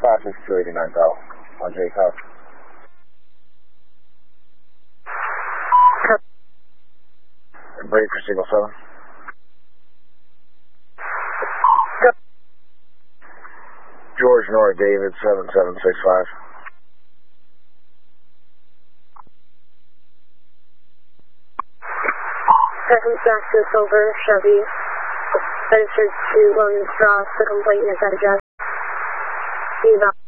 56289 Bell on Jay's house. Break for Signal 7. George Nora David 7765. Circumstances over Chevy. Registered to Williams Cross. The complaint is at address. Eval.